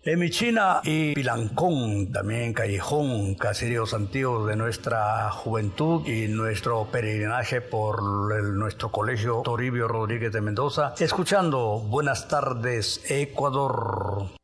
Emichina y Pilancón, también Callejón, caseríos antiguos de nuestra juventud y nuestro peregrinaje por nuestro colegio Toribio Rodríguez de Mendoza, escuchando Buenas tardes, Ecuador.